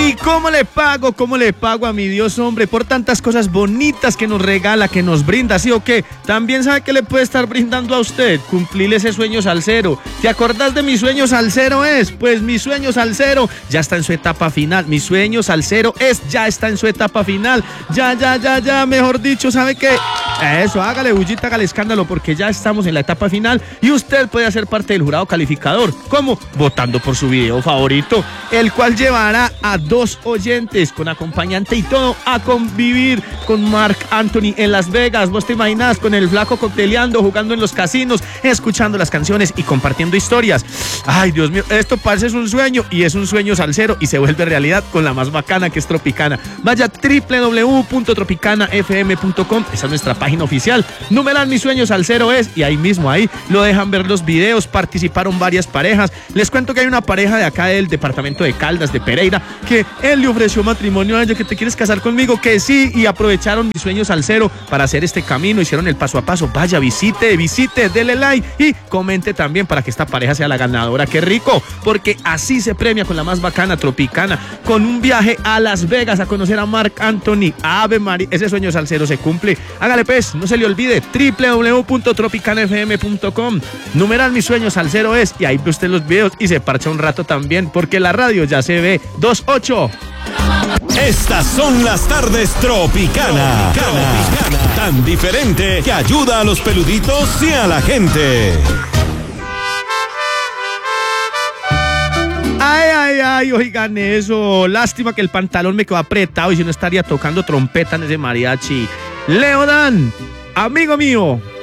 ¿Y cómo le pago? ¿Cómo le pago a mi Dios, hombre, por tantas cosas bonitas que nos regala, que nos brinda, ¿sí o qué? También sabe que le puede estar brindando a usted, cumplirle ese sueño salsero. ¿Te acordás de mi sueño salsero es? Pues mi sueño salsero ya está en su etapa final. Mi sueño salsero ya está en su etapa final. Ya, mejor dicho, ¿sabe qué? Eso, hágale bullita, hágale escándalo, porque ya estamos en la etapa final y usted puede hacer parte del jurado calificador. ¿Cómo? Votando por su video favorito, el cual llevará a 2 oyentes con acompañante y todo a convivir con Marc Anthony en Las Vegas. ¿Vos te imaginas con el flaco cocteleando, jugando en los casinos, escuchando las canciones y compartiendo historias? Ay, Dios mío, esto parece un sueño y es un sueño salsero y se vuelve realidad con la más bacana, que es Tropicana. Vaya www.tropicanafm.com, esa es nuestra página oficial. Numeral Mi Sueño Salsero es, y ahí mismo ahí lo dejan ver los videos. Participaron varias parejas. Les cuento que hay una pareja de acá del departamento de Caldas, de Pereira, que él le ofreció matrimonio a ella, que te quieres casar conmigo, que sí, y aprovecharon Mi Sueño Salsero para hacer este camino, hicieron el paso a paso. Vaya, visite, dele like y comente también para que esta pareja sea la ganadora. Qué rico, porque así se premia con la más bacana, Tropicana, con un viaje a Las Vegas a conocer a Marc Anthony. Ave María, ese sueño salsero se cumple. Hágale pues, no se le olvide, www.tropicanafm.com. Numeral Mi Sueño Salsero es, y ahí ve usted los videos y se parcha un rato también, porque la radio ya se ve. 2-8. Estas son las tardes Tropicana. Tan diferente que ayuda a los peluditos y a la gente. Ay, oigan eso. Lástima que el pantalón me quedó apretado y si no estaría tocando trompeta en ese mariachi. Leodan, amigo mío,